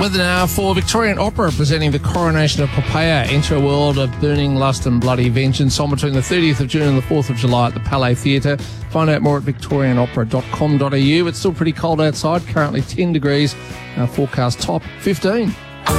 Weather now for Victorian Opera presenting the Coronation of Poppaea. Enter a world of burning lust and bloody vengeance on between the 30th of June and the 4th of July at the Palais Theatre. Find out more at victorianopera.com.au. It's still pretty cold outside, currently 10 degrees. Forecast top 15.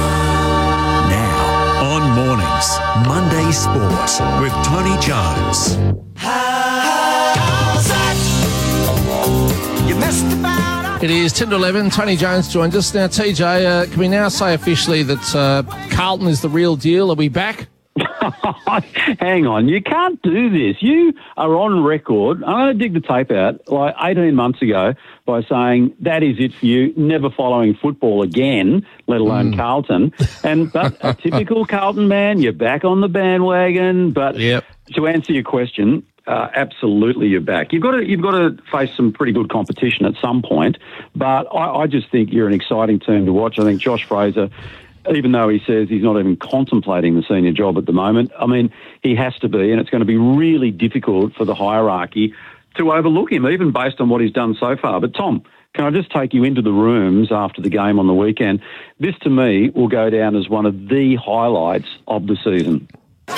Now on Mornings, Monday Sport with Tony Jones. How's that? You messed about. It is 10 to 11. Tony Jones joins us. Now, TJ, can we now say officially that Carlton is the real deal? Are we back? Hang on, you can't do this. You are on record. I'm going to dig the tape out like 18 months ago by saying that is it for you, never following football again, let alone Carlton. But a typical Carlton man, you're back on the bandwagon. But to answer your question, absolutely, you're back. You've got to face some pretty good competition at some point, but I just think you're an exciting team to watch. I think Josh Fraser, even though he says he's not even contemplating the senior job at the moment, I mean, he has to be, and it's going to be really difficult for the hierarchy to overlook him, even based on what he's done so far. But Tom, can I just take you into the rooms after the game on the weekend? This, to me, will go down as one of the highlights of the season.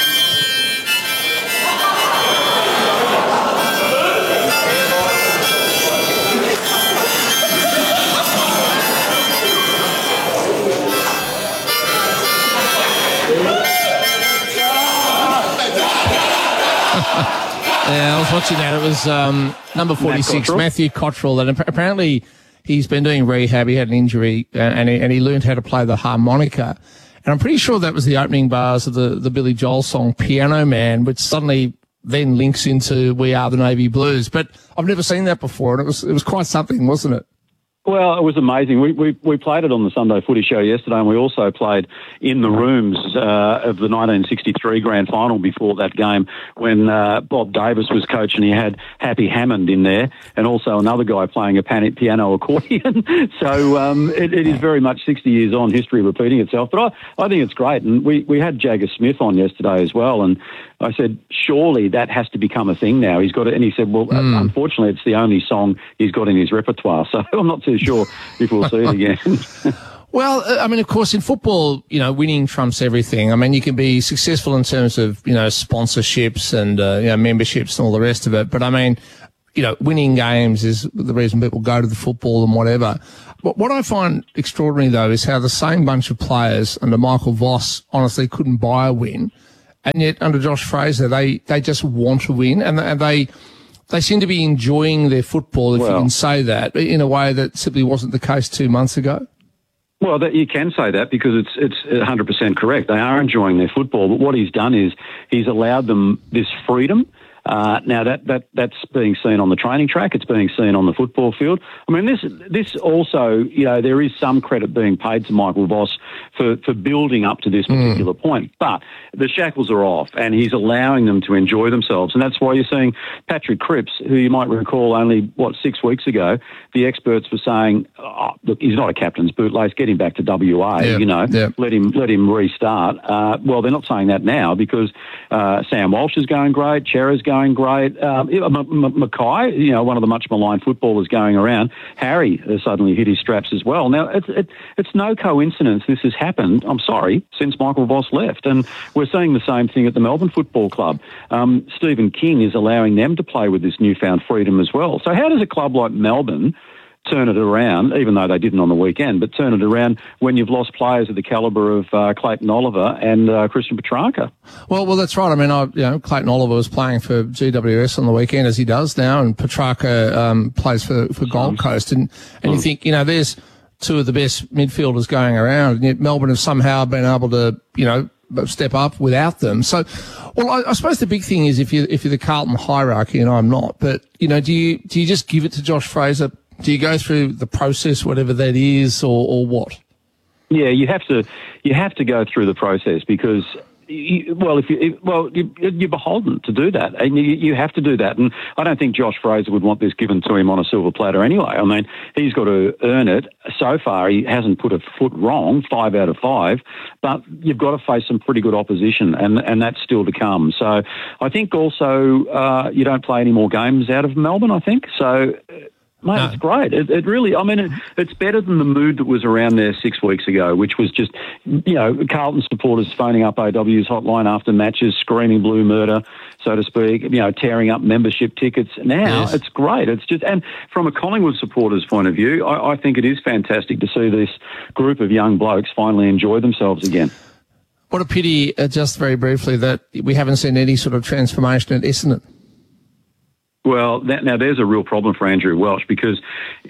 Yeah, I was watching that. It was number 46, Matthew Cottrell, and apparently he's been doing rehab. He had an injury, and he learned how to play the harmonica. And I'm pretty sure that was the opening bars of the Billy Joel song Piano Man, which suddenly then links into We Are the Navy Blues. But I've never seen that before, and it was quite something, wasn't it? Well, it was amazing. We played it on the Sunday Footy Show yesterday, and we also played in the rooms of the 1963 Grand Final before that game when Bob Davis was coach, and he had Happy Hammond in there, and also another guy playing a piano accordion. So it is very much 60 years on, history repeating itself. But I think it's great, and we had Jagger Smith on yesterday as well, and I said, surely that has to become a thing now. He's got it, and he said, well, unfortunately, it's the only song he's got in his repertoire, so I'm not too sure if we'll see it again. Well, I mean, of course, in football, winning trumps everything. I mean, you can be successful in terms of, sponsorships and, memberships and all the rest of it. But I mean, winning games is the reason people go to the football and whatever. But what I find extraordinary, though, is how the same bunch of players under Michael Voss honestly couldn't buy a win. And yet under Josh Fraser, they just want to win, and they seem to be enjoying their football, if you can say that, in a way that simply wasn't the case 2 months ago. Well, you can say that because it's 100% correct. They are enjoying their football, but what he's done is he's allowed them this freedom. Now that's being seen on the training track. It's being seen on the football field. I mean, this also, there is some credit being paid to Michael Voss for building up to this particular point. But the shackles are off, and he's allowing them to enjoy themselves. And that's why you're seeing Patrick Cripps, who you might recall only, 6 weeks ago, the experts were saying, look, he's not a captain's bootlace, get him back to WA, let him restart. Well, they're not saying that now because Sam Walsh is going great, Chera's going great. Mackay, one of the much maligned footballers going around, Harry has suddenly hit his straps as well. Now, it's no coincidence this has happened, I'm sorry, since Michael Voss left. And we're seeing the same thing at the Melbourne Football Club. Stephen King is allowing them to play with this newfound freedom as well. So how does a club like Melbourne turn it around, even though they didn't on the weekend, but turn it around when you've lost players of the calibre of Clayton Oliver and Christian Petrarca? Well, that's right. I mean, Clayton Oliver was playing for GWS on the weekend, as he does now, and Petrarca plays for Gold Coast. And you think, there's two of the best midfielders going around, and yet Melbourne have somehow been able to, step up without them. So, I suppose the big thing is if you're the Carlton hierarchy, and I'm not, but, do you just give it to Josh Fraser? Do you go through the process, whatever that is, or what? Yeah, you have to go through the process because, you're beholden to do that, and you have to do that. And I don't think Josh Fraser would want this given to him on a silver platter anyway. I mean, he's got to earn it. So far, he hasn't put a foot wrong, 5 out of 5. But you've got to face some pretty good opposition, and that's still to come. So I think also you don't play any more games out of Melbourne. I think so. Mate, No. it's great. It really, I mean, it's better than the mood that was around there 6 weeks ago, which was just, Carlton supporters phoning up AW's hotline after matches, screaming blue murder, so to speak, tearing up membership tickets. Now Yes. it's great. It's just, and from a Collingwood supporter's point of view, I think it is fantastic to see this group of young blokes finally enjoy themselves again. What a pity, just very briefly, that we haven't seen any sort of transformation at Essendon. Well, now there's a real problem for Andrew Welsh because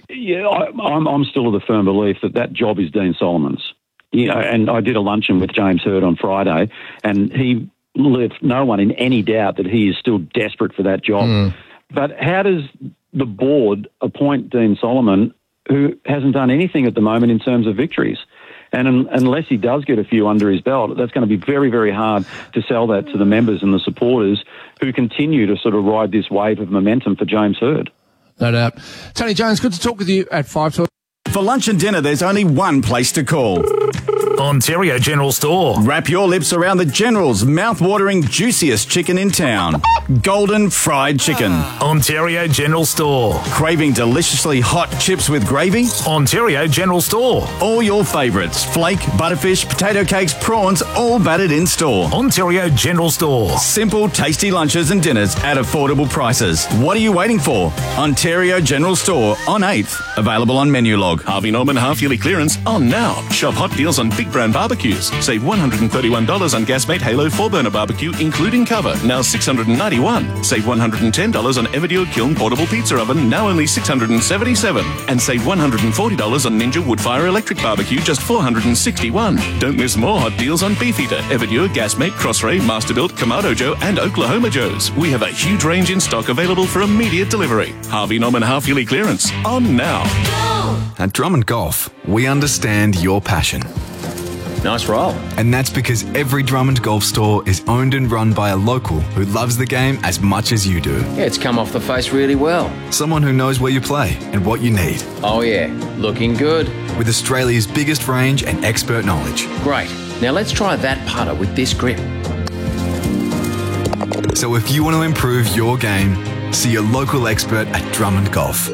I'm still of the firm belief that job is Dean Solomon's. And I did a luncheon with James Hird on Friday, and he left no one in any doubt that he is still desperate for that job. But how does the board appoint Dean Solomon, who hasn't done anything at the moment in terms of victories? And unless he does get a few under his belt, that's going to be very, very hard to sell that to the members and the supporters who continue to sort of ride this wave of momentum for James Hird. No doubt. Tony Jones, good to talk with you at 5 to... For lunch and dinner, there's only one place to call. Ontario General Store. Wrap your lips around the General's mouth-watering, juiciest chicken in town. Golden fried chicken. Ontario General Store. Craving deliciously hot chips with gravy? Ontario General Store. All your favourites. Flake, butterfish, potato cakes, prawns, all battered in store. Ontario General Store. Simple, tasty lunches and dinners at affordable prices. What are you waiting for? Ontario General Store on 8th. Available on menu log. Harvey Norman half-yearly clearance on now. Shop hot deals on big brand barbecues. Save $131 on Gasmate Halo 4-burner barbecue, including cover, now $691. Save $110 on Everdure Kiln portable pizza oven, now only $677. And save $140 on Ninja Woodfire electric barbecue, just $461. Don't miss more hot deals on Beefeater, Everdure, Gasmate, Crossray, Masterbuilt, Kamado Joe, and Oklahoma Joe's. We have a huge range in stock available for immediate delivery. Harvey Norman half-yearly clearance on now. At Drummond Golf, we understand your passion. Nice roll. And that's because every Drummond Golf store is owned and run by a local who loves the game as much as you do. Yeah, it's come off the face really well. Someone who knows where you play and what you need. Oh yeah, looking good. With Australia's biggest range and expert knowledge. Great. Now let's try that putter with this grip. So if you want to improve your game, see your local expert at Drummond Golf.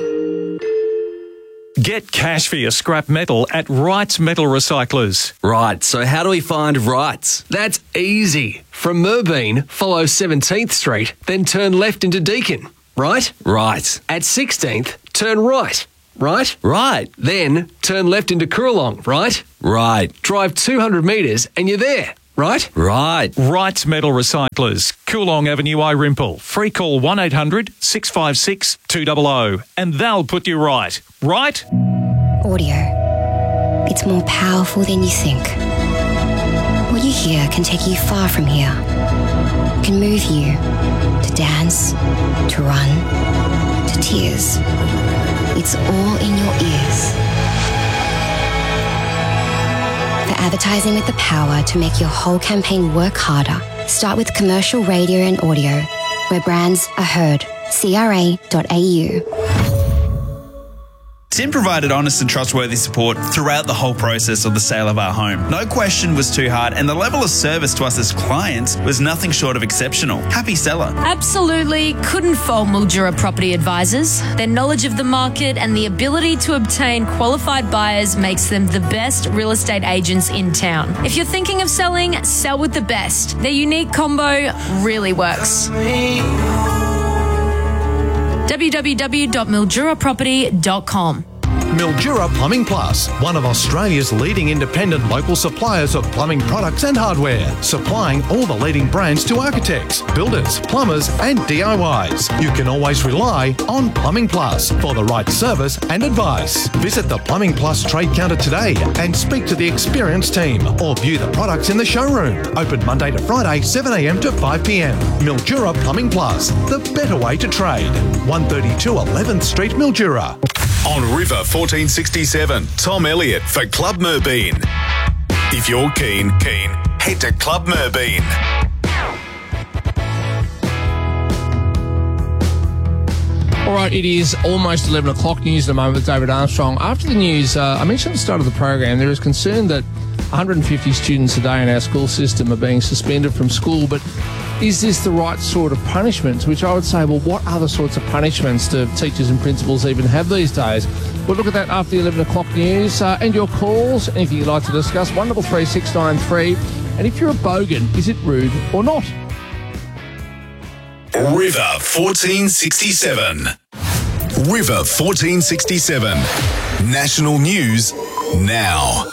Get cash for your scrap metal at Wrights Metal Recyclers. Right, so how do we find Wrights? That's easy. From Merbeen, follow 17th Street, then turn left into Deakin. Right? Right. At 16th, turn right. Right? Right. Then turn left into Coorong. Right? Right. Drive 200 metres and you're there. Right? Right. Wrights Metal Recyclers, Coolong Avenue, Irimple. Free call 1800 656 200 and they'll put you right. Right? Audio. It's more powerful than you think. What you hear can take you far from here. It can move you to dance, to run, to tears. It's all in your ears. For advertising with the power to make your whole campaign work harder, start with commercial radio and audio, where brands are heard. CRA.au. Tim provided honest and trustworthy support throughout the whole process of the sale of our home. No question was too hard, and the level of service to us as clients was nothing short of exceptional. Happy seller. Absolutely couldn't fault Mildura Property Advisors. Their knowledge of the market and the ability to obtain qualified buyers makes them the best real estate agents in town. If you're thinking of selling, sell with the best. Their unique combo really works. www.milduraproperty.com. Mildura Plumbing Plus, one of Australia's leading independent local suppliers of plumbing products and hardware, supplying all the leading brands to architects, builders, plumbers and DIYs. You can always rely on Plumbing Plus for the right service and advice. Visit the Plumbing Plus trade counter today and speak to the experienced team or view the products in the showroom. Open Monday to Friday, 7am to 5pm. Mildura Plumbing Plus, the better way to trade. 132 11th Street, Mildura. On River 1467, Tom Elliott for Club Merbeen. If you're keen, head to Club Merbeen. All right, it is almost 11 o'clock. News at the moment with David Armstrong. After the news, I mentioned at the start of the program, there is concern that 150 students a day in our school system are being suspended from school, but is this the right sort of punishment? Which I would say, well, what other sorts of punishments do teachers and principals even have these days? We'll look at that after the 11 o'clock news. And your calls, anything you'd like to discuss, 133 693. And if you're a bogan, is it rude or not? River 1467. River 1467. National news now.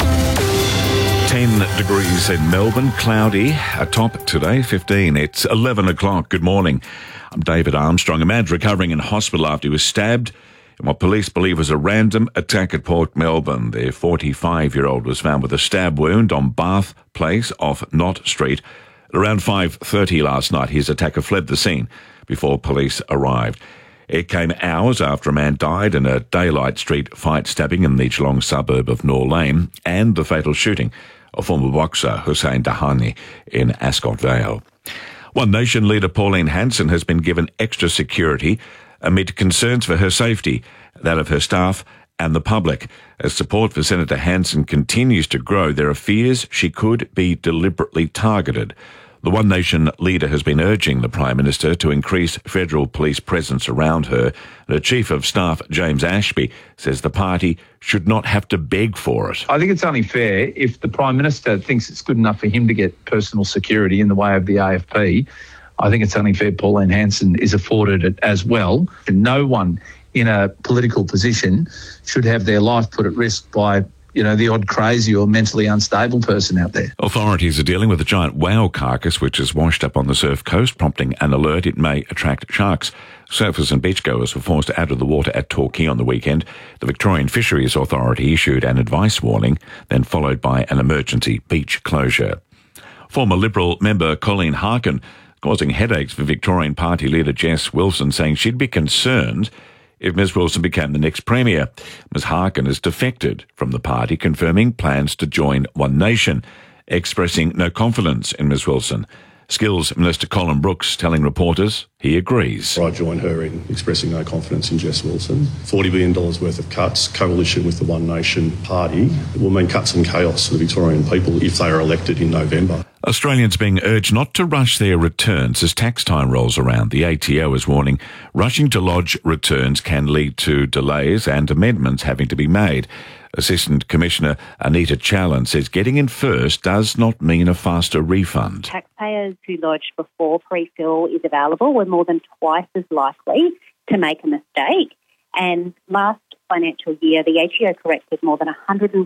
10 degrees in Melbourne, cloudy, a top today, 15. It's 11 o'clock. Good morning. I'm David Armstrong. A man's recovering in hospital after he was stabbed in what police believe was a random attack at Port Melbourne. Their 45-year-old was found with a stab wound on Bath Place off Knott Street. At around 5:30 last night, his attacker fled the scene before police arrived. It came hours after a man died in a daylight street fight stabbing in the Geelong suburb of Nor Lane and the fatal shooting of former boxer Hussein Dahani in Ascot Vale. One Nation leader Pauline Hanson has been given extra security amid concerns for her safety, that of her staff and the public. As support for Senator Hanson continues to grow, there are fears she could be deliberately targeted. The One Nation leader has been urging the Prime Minister to increase federal police presence around her. The Chief of Staff, James Ashby, says the party should not have to beg for it. I think it's only fair if the Prime Minister thinks it's good enough for him to get personal security in the way of the AFP. I think it's only fair Pauline Hanson is afforded it as well. No one in a political position should have their life put at risk by the odd crazy or mentally unstable person out there. Authorities are dealing with a giant whale carcass which has washed up on the Surf Coast, prompting an alert it may attract sharks. Surfers and beachgoers were forced out of the water at Torquay on the weekend. The Victorian Fisheries Authority issued an advice warning, then followed by an emergency beach closure. Former Liberal member Colleen Harkin causing headaches for Victorian Party leader Jess Wilson, saying she'd be concerned if Ms Wilson became the next Premier. Ms Harkin has defected from the party, confirming plans to join One Nation, expressing no confidence in Ms Wilson. Skills Minister Colin Brooks telling reporters he agrees. I join her in expressing no confidence in Jess Wilson. $40 billion worth of cuts, coalition with the One Nation party, will mean cuts and chaos for the Victorian people if they are elected in November. Australians being urged not to rush their returns as tax time rolls around. The ATO is warning rushing to lodge returns can lead to delays and amendments having to be made. Assistant Commissioner Anita Challen says getting in first does not mean a faster refund. Taxpayers who lodged before pre-fill is available were more than twice as likely to make a mistake. And last financial year, the ATO corrected more than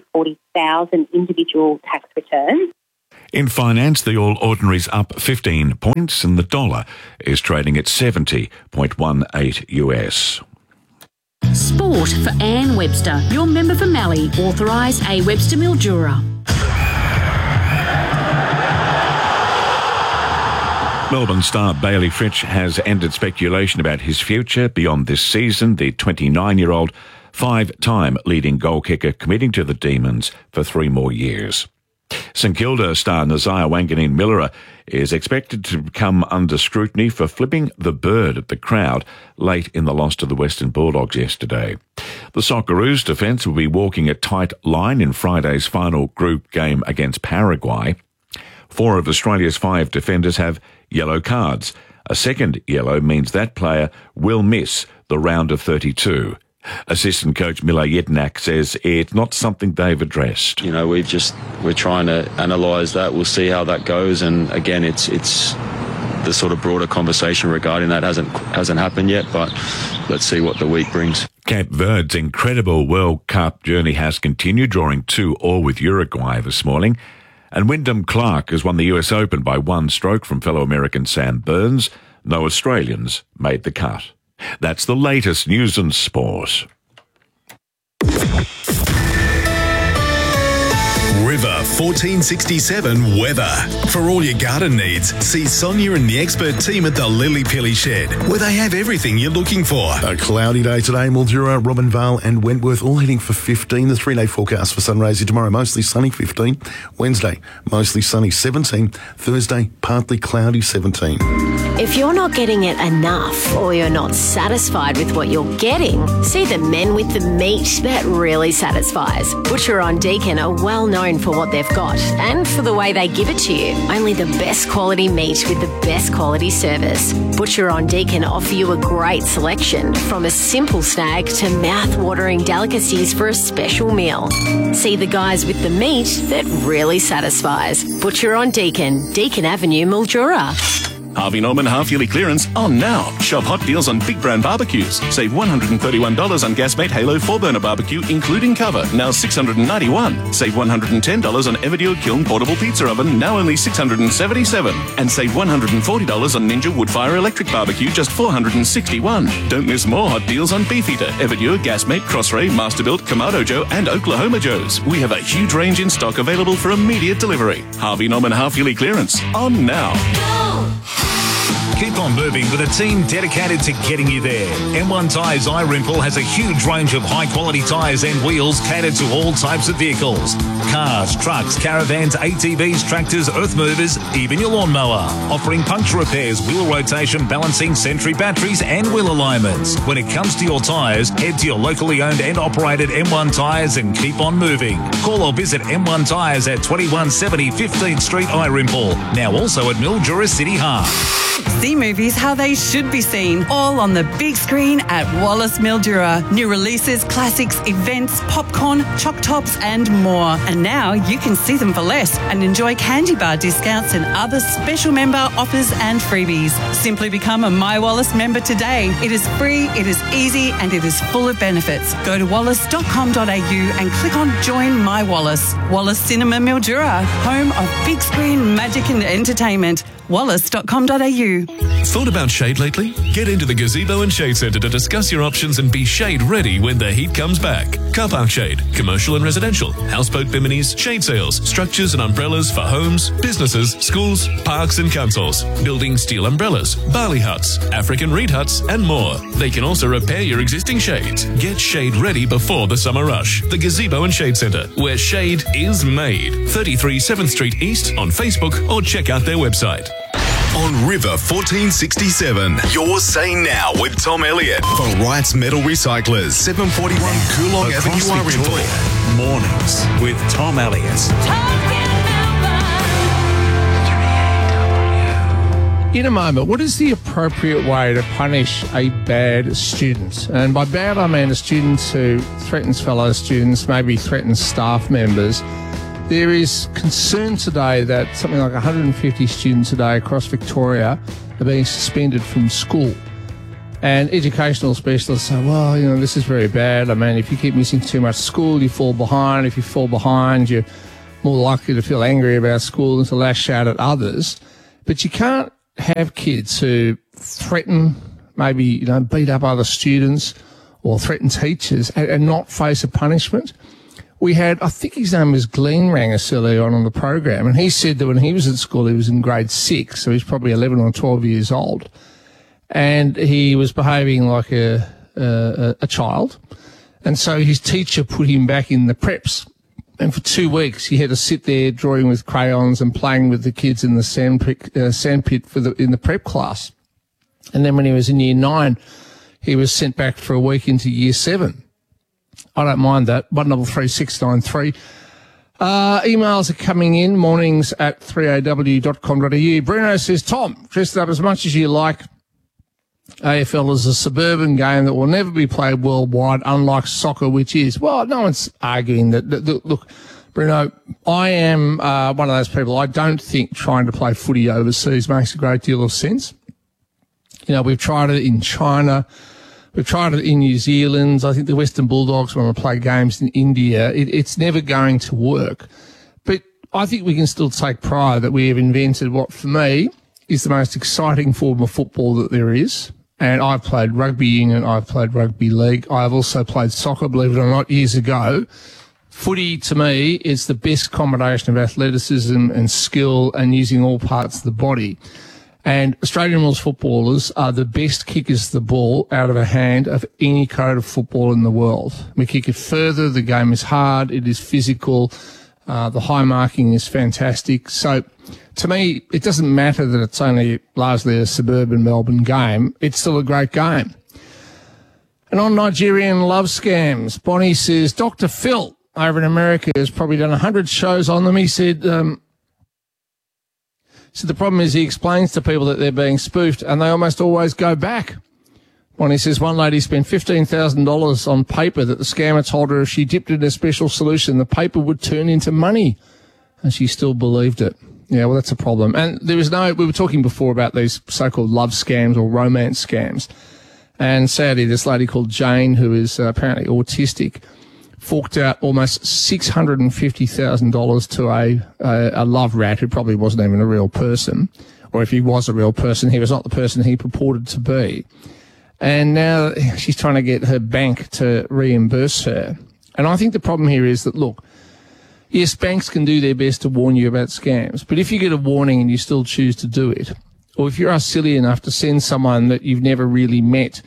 140,000 individual tax returns. In finance, the All Ordinary's up 15 points and the dollar is trading at 70.18 US. Sport for Anne Webster, your member for Mallee, authorised A. Webster Mildura. Melbourne star Bailey Fritsch has ended speculation about his future beyond this season. The 29-year-old, five-time leading goal kicker committing to the Demons for 3 more years. St Kilda star Nazaya Wanganeen-Millera is expected to come under scrutiny for flipping the bird at the crowd late in the loss to the Western Bulldogs yesterday. The Socceroos defence will be walking a tight line in Friday's final group game against Paraguay. 4 of Australia's 5 defenders have yellow cards. A second yellow means that player will miss the round of 32. Assistant coach Mila Yetnak says it's not something they've addressed. We're trying to analyse that. We'll see how that goes. And again, it's the sort of broader conversation regarding that hasn't happened yet, but let's see what the week brings. Cape Verde's incredible World Cup journey has continued, drawing 2-2 with Uruguay this morning. And Wyndham Clark has won the US Open by 1 stroke from fellow American Sam Burns. No Australians made the cut. That's the latest news and sport. River 1467 weather. For all your garden needs, see Sonia and the expert team at the Lily Pilly Shed, where they have everything you're looking for. A cloudy day today, Mildura, Robinvale and Wentworth all heading for 15. The 3-day forecast for Sunraysia tomorrow, mostly sunny 15. Wednesday, mostly sunny 17. Thursday, partly cloudy 17. If you're not getting it enough or you're not satisfied with what you're getting, see the men with the meat that really satisfies. Butcher on Deakin are well known for what they've got and for the way they give it to you. Only the best quality meat with the best quality service. Butcher on Deakin offer you a great selection, from a simple snag to mouth-watering delicacies for a special meal. See the guys with the meat that really satisfies. Butcher on Deakin, Deakin Avenue, Mildura. Harvey Norman half-yearly clearance on now. Shop hot deals on big brand barbecues. Save $131 on Gasmate Halo 4-burner barbecue, including cover, now $691. Save $110 on Everdeal Kiln portable pizza oven, now only $677. And save $140 on Ninja Woodfire electric barbecue, just $461. Don't miss more hot deals on Beef Eater, Everdeal, Gasmate, Crossray, Masterbuilt, Kamado Joe, and Oklahoma Joe's. We have a huge range in stock available for immediate delivery. Harvey Norman half-yearly clearance on now. Keep on moving with a team dedicated to getting you there. M1 Tyres iRimple has a huge range of high-quality tyres and wheels catered to all types of vehicles. Cars, trucks, caravans, ATVs, tractors, earth movers, even your lawnmower. Offering puncture repairs, wheel rotation, balancing, Sentry batteries and wheel alignments. When it comes to your tyres, head to your locally owned and operated M1 Tyres and keep on moving. Call or visit M1 Tyres at 2170 15th Street, iRimple. Now also at Mildura City Hub. See movies how they should be seen, all on the big screen at Wallace Mildura. New releases, classics, events, popcorn, choc tops and more. And now you can see them for less and enjoy candy bar discounts and other special member offers and freebies. Simply become a My Wallace member today. It is free, it is easy and it is full of benefits. Go to wallace.com.au and click on Join My Wallace. Wallace Cinema Mildura, home of big screen magic and entertainment. wallace.com.au. Thought about shade lately? Get into the Gazebo and Shade Centre to discuss your options and be shade ready when the heat comes back. Car park shade, commercial and residential, houseboat biminis, shade sails, structures and umbrellas for homes, businesses, schools, parks and councils, building steel umbrellas, barley huts, African reed huts and more. They can also repair your existing shades. Get shade ready before the summer rush. The Gazebo and Shade Centre, where shade is made. 33 7th Street East on Facebook or check out their website. On River 1467, you're saying now with Tom Elliott for Wrights Metal Recyclers, 741 Coolong Avenue, Victoria. Mornings with Tom Elliott. In a moment, what is the appropriate way to punish a bad student? And by bad, I mean a student who threatens fellow students, maybe threatens staff members. There is concern today that something like 150 students a day across Victoria are being suspended from school. And educational specialists say, well, you know, this is very bad. I mean, if you keep missing too much school, you fall behind. If you fall behind, you're more likely to feel angry about school and to lash out at others. But you can't have kids who threaten, maybe, you know, beat up other students or threaten teachers and not face a punishment. We had, I think his name was Glenn, rang us earlier on the program, and he said that when he was at school, he was in grade 6, so he's probably 11 or 12 years old, and he was behaving like a child, and so his teacher put him back in the preps, and for 2 weeks he had to sit there drawing with crayons and playing with the kids in the sandpit in the prep class. And then when he was in year 9, he was sent back for a week into year 7. I don't mind that. 133693. Emails are coming in, mornings at 3aw.com.au. Bruno says, Tom, dress it up as much as you like. AFL is a suburban game that will never be played worldwide, unlike soccer, which is. Well, no one's arguing that. Look, Bruno, I am one of those people. I don't think trying to play footy overseas makes a great deal of sense. You know, we've tried it in China. We've tried it in New Zealand. I think the Western Bulldogs want to play games in India. It's never going to work. But I think we can still take pride that we have invented what, for me, is the most exciting form of football that there is. And I've played rugby union. I've played rugby league. I've also played soccer, believe it or not, years ago. Footy, to me, is the best combination of athleticism and skill and using all parts of the body. And Australian rules footballers are the best kickers of the ball out of a hand of any code of football in the world. We kick it further. The game is hard. It is physical. The high marking is fantastic. So to me, it doesn't matter that it's only largely a suburban Melbourne game. It's still a great game. And on Nigerian love scams, Bonnie says, Dr. Phil over in America has probably done 100 shows on them. He said, the problem is he explains to people that they're being spoofed and they almost always go back. Bonnie says one lady spent $15,000 on paper that the scammer told her if she dipped it in a special solution, the paper would turn into money. And she still believed it. Yeah, well, that's a problem. And we were talking before about these so-called love scams or romance scams. And sadly, this lady called Jane, who is apparently autistic, forked out almost $650,000 to a love rat who probably wasn't even a real person. Or if he was a real person, he was not the person he purported to be. And now she's trying to get her bank to reimburse her. And I think the problem here is that, look, yes, banks can do their best to warn you about scams, but if you get a warning and you still choose to do it, or if you are silly enough to send someone that you've never really met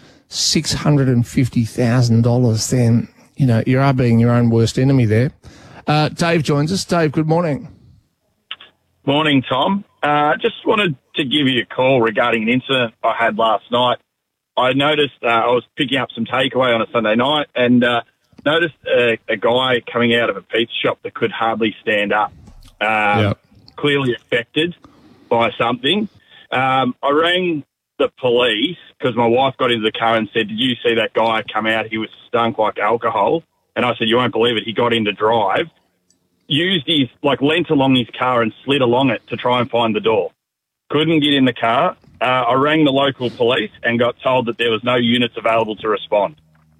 $650,000, then, you are being your own worst enemy there. Dave joins us. Dave, good morning. Morning, Tom. Just wanted to give you a call regarding an incident I had last night. I noticed I was picking up some takeaway on a Sunday night and noticed a guy coming out of a pizza shop that could hardly stand up, clearly affected by something. I rang the police because my wife got into the car and said, did you see that guy come out? He was stunk like alcohol. And I said, you won't believe it. He got in to drive, used his, leant along his car and slid along it to try and find the door. Couldn't get in the car. I rang the local police and got told that there was no units available to respond.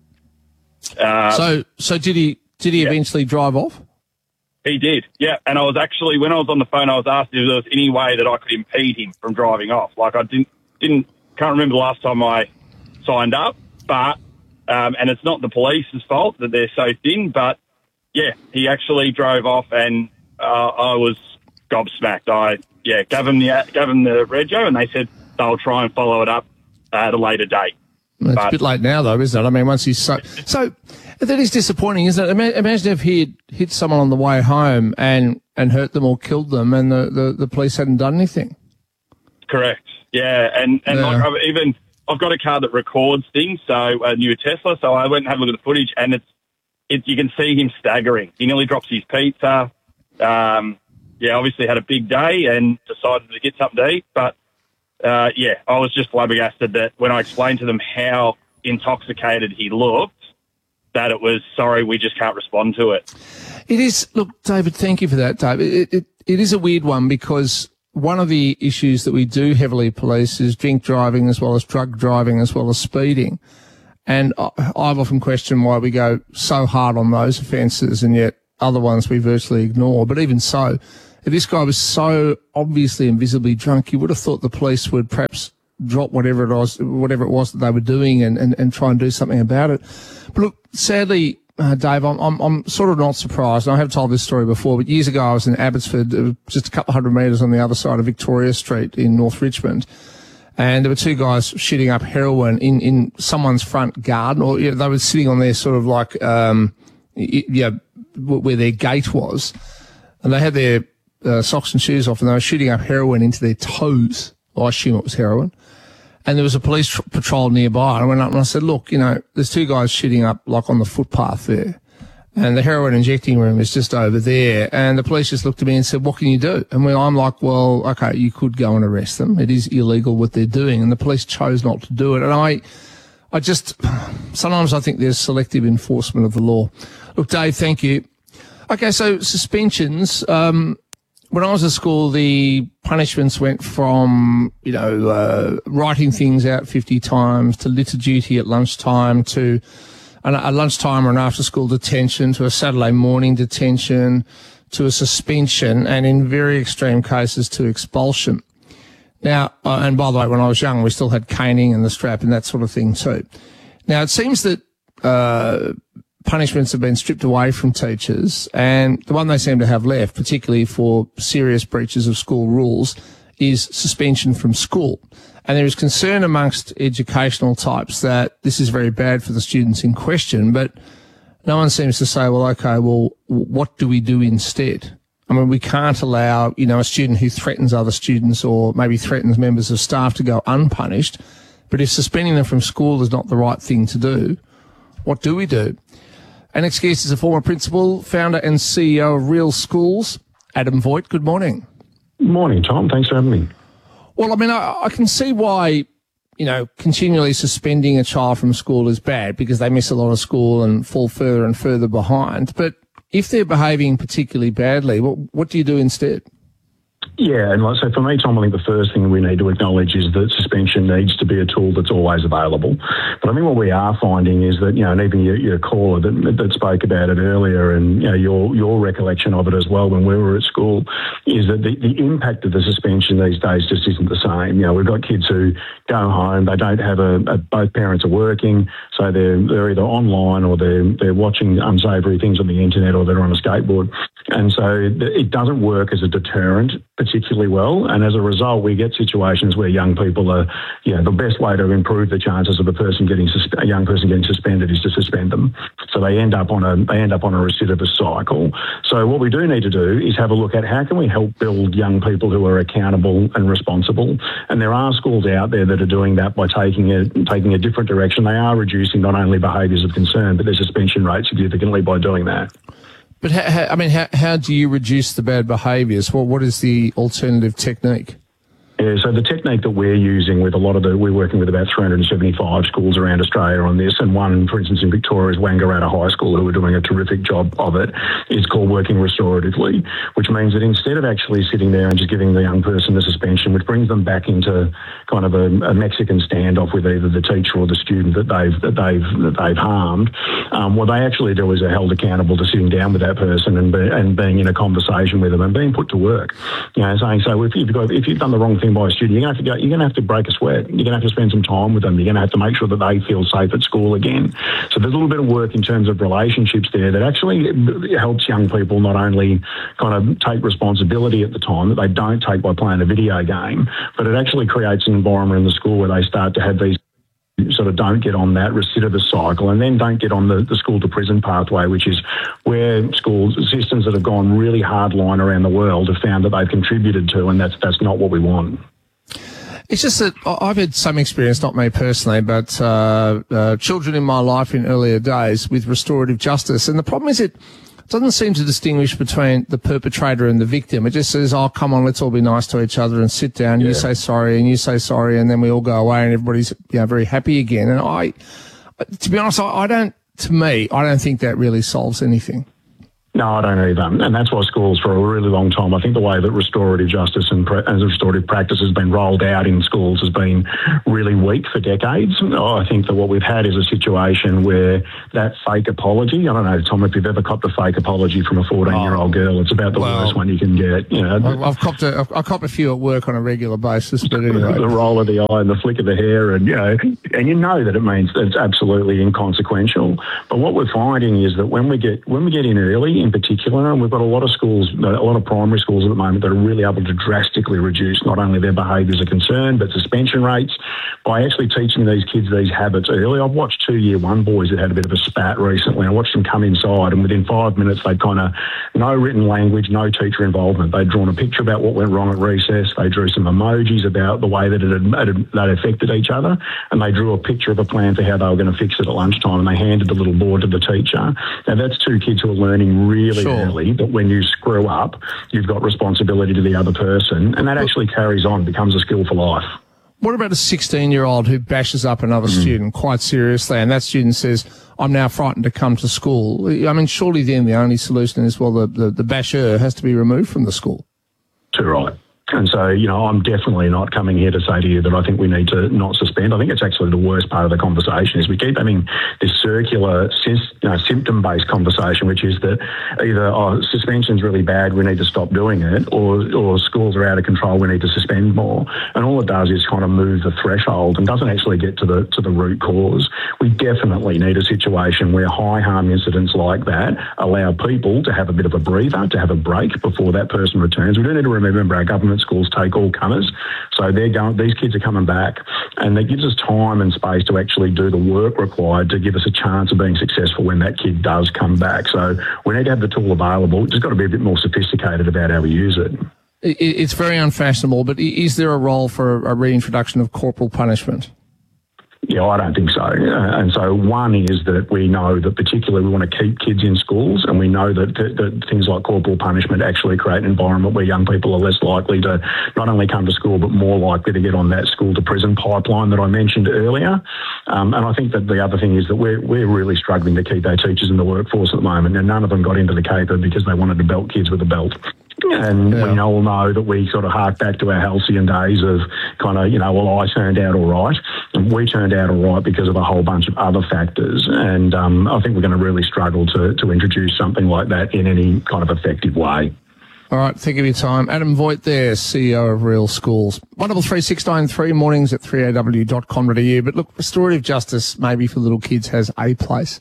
So did he eventually drive off? He did, yeah. And I was actually, when I was on the phone, I was asked if there was any way that I could impede him from driving off. I can't remember the last time I signed up, but, and it's not the police's fault that they're so thin, but yeah, he actually drove off and I was gobsmacked. I gave them the rego and they said they'll try and follow it up at a later date. It's a bit late now, though, isn't it? I mean, once he's so that is disappointing, isn't it? Imagine if he had hit someone on the way home and hurt them or killed them, and the police hadn't done anything. Correct. Yeah, and I've got a car that records things, so a new Tesla. So I went and had a look at the footage, and it's you can see him staggering. He nearly drops his pizza. Obviously had a big day and decided to get something to eat, but. I was just flabbergasted that when I explained to them how intoxicated he looked, that it was, sorry, we just can't respond to it. It is, look, David, thank you for that, David. It is a weird one because one of the issues that we do heavily police is drink driving as well as drug driving as well as speeding. And I've often questioned why we go so hard on those offences and yet other ones we virtually ignore. But even so, if this guy was so obviously and visibly drunk, you would have thought the police would perhaps drop whatever it was that they were doing and try and do something about it. But look, sadly, Dave, I'm sort of not surprised. I have told this story before, but years ago I was in Abbotsford, just a couple of hundred metres on the other side of Victoria Street in North Richmond, and there were two guys shooting up heroin in someone's front garden, or they were sitting on their sort of where their gate was, and they had their socks and shoes off, and they were shooting up heroin into their toes. Well, I assume it was heroin. And there was a police patrol nearby. And I went up and I said, look, there's two guys shooting up on the footpath there. And the heroin injecting room is just over there. And the police just looked at me and said, what can you do? And I'm like, well, okay, you could go and arrest them. It is illegal what they're doing. And the police chose not to do it. And I just, sometimes I think there's selective enforcement of the law. Look, Dave, thank you. Okay, so suspensions, when I was at school, the punishments went from, writing things out 50 times to litter duty at lunchtime to a lunchtime or an after-school detention to a Saturday morning detention to a suspension and in very extreme cases to expulsion. Now, and by the way, when I was young, we still had caning and the strap and that sort of thing too. Now, it seems that punishments have been stripped away from teachers, and the one they seem to have left, particularly for serious breaches of school rules, is suspension from school. And there is concern amongst educational types that this is very bad for the students in question, but no one seems to say, well, okay, well, what do we do instead? I mean, we can't allow, a student who threatens other students or maybe threatens members of staff to go unpunished. But if suspending them from school is not the right thing to do, what do we do? Our next guest is a former principal, founder and CEO of Real Schools, Adam Voigt. Good morning. Morning, Tom. Thanks for having me. Well, I mean, I can see why, continually suspending a child from school is bad because they miss a lot of school and fall further and further behind. But if they're behaving particularly badly, what do you do instead? Yeah, and so for me, Tom, I think the first thing we need to acknowledge is that suspension needs to be a tool that's always available. But I think what we are finding is that, and even your caller that spoke about it earlier and, your recollection of it as well when we were at school is that the impact of the suspension these days just isn't the same. We've got kids who go home, they don't have both parents are working, so they're either online or they're watching unsavoury things on the internet or they're on a skateboard. And so it doesn't work as a deterrent particularly well, and as a result, we get situations where young people are, the best way to improve the chances of a young person getting suspended is to suspend them. So they end up on a recidivist cycle. So what we do need to do is have a look at how can we help build young people who are accountable and responsible. And there are schools out there that are doing that by taking a different direction. They are reducing not only behaviours of concern, but their suspension rate significantly by doing that. But how do you reduce the bad behaviours? What is the alternative technique? Yeah, so the technique that we're using with we're working with about 375 schools around Australia on this, and one, for instance, in Victoria is Wangaratta High School, who are doing a terrific job of it, is called working restoratively, which means that instead of actually sitting there and just giving the young person the suspension, which brings them back into kind of a Mexican standoff with either the teacher or the student that they've harmed, what they actually do is they're held accountable to sitting down with that person and being in a conversation with them and being put to work. Saying, so if you've done the wrong thing by a student, you're going to have to break a sweat. You're going to have to spend some time with them. You're going to have to make sure that they feel safe at school again. So there's a little bit of work in terms of relationships there that actually helps young people not only kind of take responsibility at the time that they don't take by playing a video game, but it actually creates an environment in the school where they start to have these sort of don't get on that recidivist cycle and then don't get on the school to prison pathway, which is where systems that have gone really hardline around the world have found that they've contributed to, and that's not what we want. It's just that I've had some experience, not me personally, but children in my life in earlier days with restorative justice. And the problem is it doesn't seem to distinguish between the perpetrator and the victim. It just says, oh, come on, let's all be nice to each other and sit down. Yeah. You say sorry and you say sorry, and then we all go away and everybody's very happy again. And to be honest, I don't think that really solves anything. No, I don't either. And that's why schools for a really long time, I think the way that restorative justice and restorative practice has been rolled out in schools has been really weak for decades. I think that what we've had is a situation where that fake apology, I don't know, Tom, if you've ever copped a fake apology from a 14-year-old girl, it's about the worst one you can get. I've copped a few at work on a regular basis, but anyway. The roll of the eye and the flick of the hair, and you know that it means that it's absolutely inconsequential. But what we're finding is that when we get in early, in particular, and we've got a lot of schools, a lot of primary schools at the moment that are really able to drastically reduce not only their behaviours of concern, but suspension rates by actually teaching these kids these habits early. I've watched 2 Year 1 boys that had a bit of a spat recently. I watched them come inside, and within 5 minutes, they'd kind of no written language, no teacher involvement. They'd drawn a picture about what went wrong at recess. They drew some emojis about the way that that affected each other, and they drew a picture of a plan for how they were going to fix it at lunchtime, and they handed the little board to the teacher. Now, that's 2 kids who are learning really early that when you screw up, you've got responsibility to the other person, and that actually carries on, becomes a skill for life. What about a 16-year-old who bashes up another student quite seriously, and that student says, I'm now frightened to come to school? I mean, surely then the only solution is, well, the basher has to be removed from the school. Too right. And so, I'm definitely not coming here to say to you that I think we need to not suspend. I think it's actually the worst part of the conversation is we keep having this circular, symptom-based conversation, which is that either suspension's really bad, we need to stop doing it, or schools are out of control, we need to suspend more. And all it does is kind of move the threshold and doesn't actually get to the root cause. We definitely need a situation where high harm incidents like that allow people to have a bit of a breather, to have a break before that person returns. We do need to remember our government schools take all comers. So these kids are coming back, and that gives us time and space to actually do the work required to give us a chance of being successful when that kid does come back. So we need to have the tool available. It's just got to be a bit more sophisticated about how we use it. It's very unfashionable, but is there a role for a reintroduction of corporal punishment? Yeah, I don't think so. And so one is that we know that particularly we want to keep kids in schools, and we know that things like corporal punishment actually create an environment where young people are less likely to not only come to school, but more likely to get on that school to prison pipeline that I mentioned earlier. And I think that the other thing is that we're really struggling to keep our teachers in the workforce at the moment, and none of them got into the caper because they wanted to belt kids with a belt. And we all know that we sort of hark back to our halcyon days of kind of, well, I turned out all right. And we turned out all right because of a whole bunch of other factors. And I think we're going to really struggle to introduce something like that in any kind of effective way. All right, thank you for your time. Adam Voigt there, CEO of Real Schools. 133 mornings at 3aw.com.au. But look, restorative justice maybe for little kids has a place.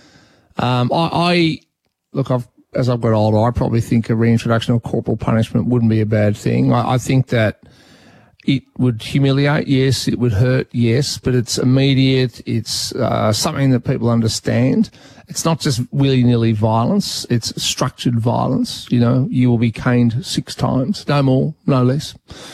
As I've got older, I probably think a reintroduction of corporal punishment wouldn't be a bad thing. I think that it would humiliate, yes. It would hurt, yes. But it's immediate. It's something that people understand. It's not just willy-nilly violence. It's structured violence. You will be caned 6 times. No more, no less.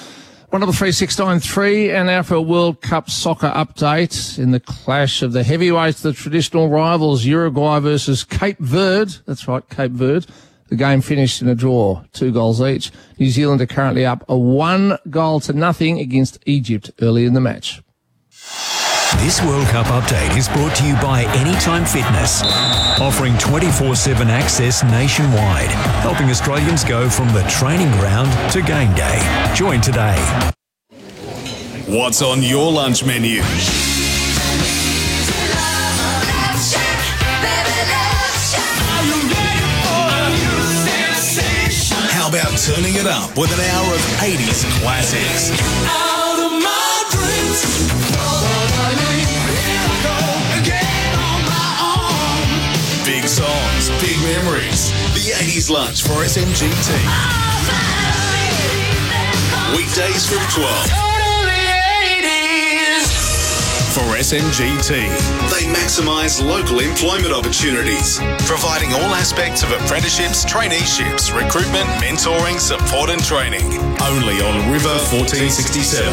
133 and now for a World Cup soccer update in the clash of the heavyweights, the traditional rivals, Uruguay versus Cape Verde. That's right, Cape Verde. The game finished in a draw, 2 goals each. New Zealand are currently up a 1-0 against Egypt early in the match. This World Cup update is brought to you by Anytime Fitness, offering 24/7 access nationwide, helping Australians go from the training ground to game day. Join today. What's on your lunch menu? How about turning it up with an hour of 80s classics? Out of my dreams. Big songs, big memories. The 80s lunch for SMGT. Weekdays from 12. For SMGT, they maximise local employment opportunities, providing all aspects of apprenticeships, traineeships, recruitment, mentoring, support and training. Only on River 1467.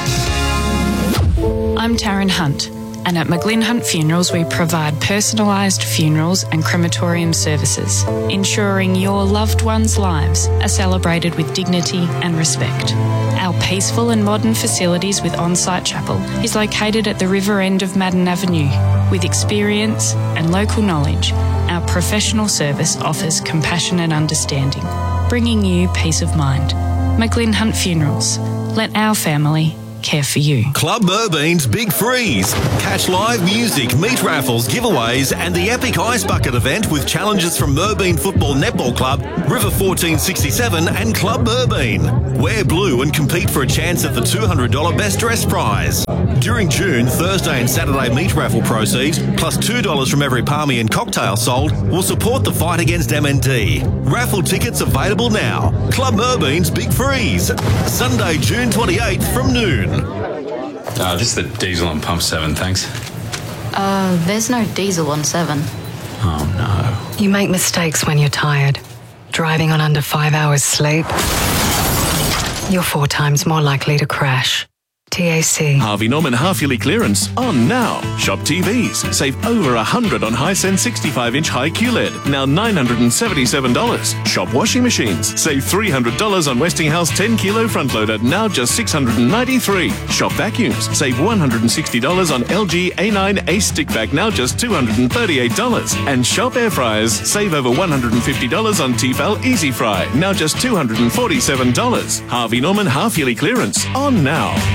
I'm Taryn Hunt, and at McGlynn Hunt Funerals we provide personalised funerals and crematorium services, ensuring your loved ones' lives are celebrated with dignity and respect. Our peaceful and modern facilities with on-site chapel is located at the river end of Madden Avenue. With experience and local knowledge, our professional service offers compassion and understanding, bringing you peace of mind. McGlynn Hunt Funerals. Let our family care for you. Club Merbean's Big Freeze. Catch live music, meat raffles, giveaways and the epic Ice Bucket event with challenges from Merbean Football Netball Club, River 1467 and Club Merbean. Wear blue and compete for a chance at the $200 Best Dress prize. During June, Thursday and Saturday meat raffle proceeds, plus $2 from every palmy and cocktail sold, will support the fight against MND. Raffle tickets available now. Club Merbean's Big Freeze. Sunday, June 28th from noon. Just the diesel on pump 7, thanks. There's no diesel on 7. Oh, no. You make mistakes when you're tired. Driving on under 5 hours sleep, you're 4 times more likely to crash. TAC. Harvey Norman half-yearly clearance on now. Shop TVs. Save over $100 on Hisense 65-inch high QLED. Now $977. Shop washing machines. Save $300 on Westinghouse 10-kilo front loader. Now just $693. Shop vacuums. Save $160 on LG A9 Ace stick vac. Now just $238. And shop air fryers. Save over $150 on Tefal Easy Fry. Now just $247. Harvey Norman half-yearly clearance on now.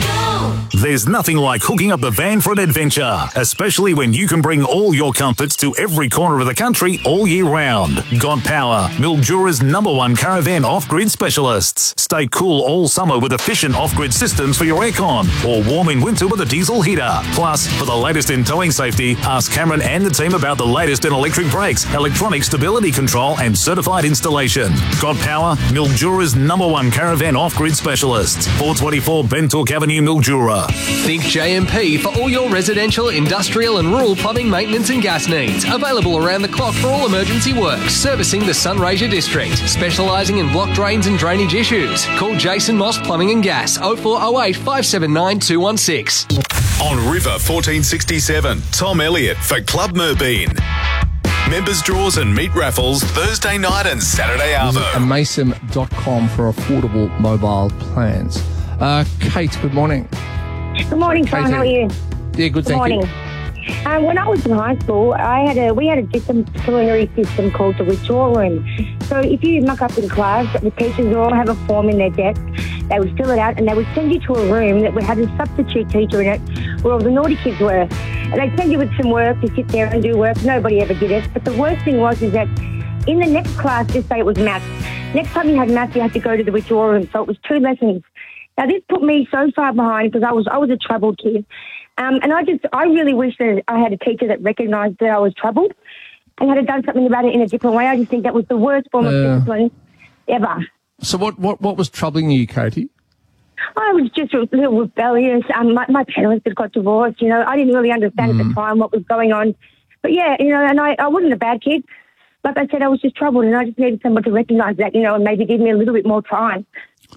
There's nothing like hooking up the van for an adventure, especially when you can bring all your comforts to every corner of the country all year round. Got Power, Mildura's #1 caravan off-grid specialists. Stay cool all summer with efficient off-grid systems for your aircon, or warm in winter with a diesel heater. Plus, for the latest in towing safety, ask Cameron and the team about the latest in electric brakes, electronic stability control and certified installation. Got Power, Mildura's #1 caravan off-grid specialists. 424 Bentalk Avenue, Mildura. Think JMP for all your residential, industrial and rural plumbing, maintenance and gas needs. Available around the clock for all emergency works. Servicing the Sunraysia district. Specialising in block drains and drainage issues. Call Jason Moss Plumbing and Gas 0408 579 216. On River 1467, Tom Elliott for Club Merbein. Members draws and meat raffles Thursday night and Saturday Visit arvo. amason.com for affordable mobile plans. Kate, good morning. Good morning, Tom. How are you? Yeah, good, thank morning. you. When I was in high school, we had a disciplinary system called the withdrawal room. So if you muck up in class, the teachers would all have a form in their desk. They would fill it out and they would send you to a room that had a substitute teacher in it where all the naughty kids were. And they'd send you with some work to sit there and do work. Nobody ever did it. But the worst thing was that in the next class, just say it was maths. Next time you had maths, you had to go to the withdrawal room. So it was 2 lessons. Now, this put me so far behind because I was a troubled kid. And I really wish that I had a teacher that recognised that I was troubled and had done something about it in a different way. I just think that was the worst form of discipline ever. So what was troubling you, Katie? I was just a little rebellious. My parents had got divorced. I didn't really understand at the time what was going on. But yeah, and I wasn't a bad kid. Like I said, I was just troubled and I just needed someone to recognise that, and maybe give me a little bit more time.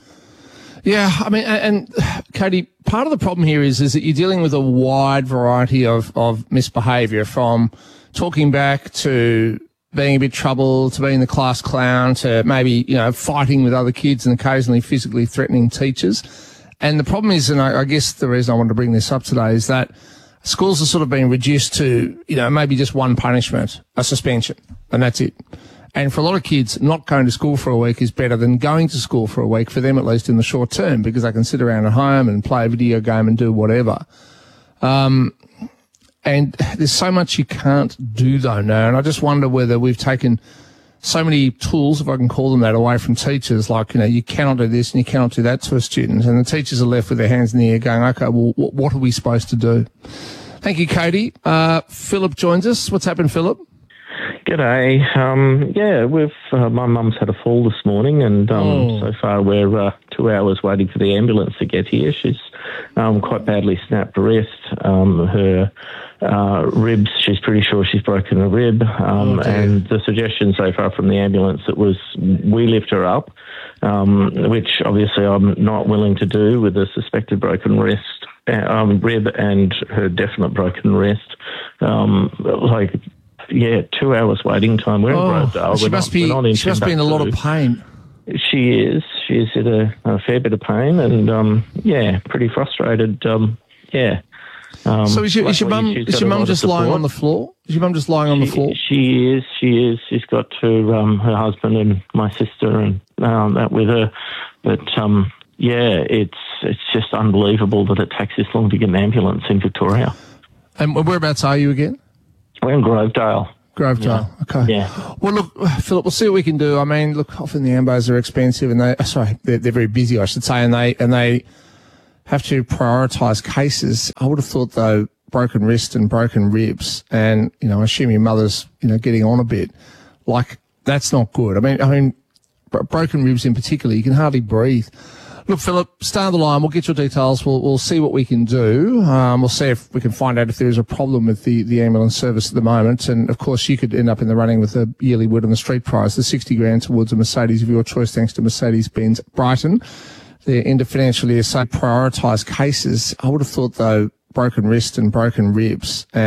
Yeah, I mean, and Katie, part of the problem here is that you're dealing with a wide variety of misbehaviour, from talking back to being a bit troubled, to being the class clown, to maybe, fighting with other kids and occasionally physically threatening teachers. And the problem is, and I guess the reason I wanted to bring this up today is that schools are sort of being reduced to, maybe just one punishment, a suspension, and that's it. And for a lot of kids, not going to school for a week is better than going to school for a week, for them at least in the short term, because they can sit around at home and play a video game and do whatever. And there's so much you can't do though now. And I just wonder whether we've taken so many tools, if I can call them that, away from teachers. Like, you cannot do this and you cannot do that to a student. And the teachers are left with their hands in the air going, okay, well, what are we supposed to do? Thank you, Katie. Philip joins us. What's happened, Philip? G'day. My mum's had a fall this morning, and so far we're 2 hours waiting for the ambulance to get here. She's quite badly snapped her wrist. Her ribs, she's pretty sure she's broken a rib. And the suggestion so far from the ambulance, it was we lift her up, which obviously I'm not willing to do with a suspected broken wrist. Rib and her definite broken wrist. 2 hours waiting time. We're in Grovedale. She must be in a lot of pain. She is. She's in a fair bit of pain and, pretty frustrated. So is your mum just lying on the floor? Is your mum just lying on the floor? She is. She's got her husband and my sister and that with her. But, it's just unbelievable that it takes this long to get an ambulance in Victoria. And whereabouts are you again? We're in Grovedale. Grovedale, okay. Yeah. Well, look, Philip, we'll see what we can do. I mean, look, often the ambos are expensive and they're very busy, I should say, and they have to prioritise cases. I would have thought, though, broken wrist and broken ribs, and, I assume your mother's, getting on a bit, like, that's not good. I mean, broken ribs in particular, you can hardly breathe. Look, Philip, stay on the line. We'll get your details. We'll see what we can do. We'll see if we can find out if there is a problem with the ambulance service at the moment. And, of course, you could end up in the running with a yearly Word on the Street prize, the 60 grand towards a Mercedes of your choice, thanks to Mercedes-Benz Brighton. They're end of financial year, so prioritise cases. I would have thought, though, broken wrist and broken ribs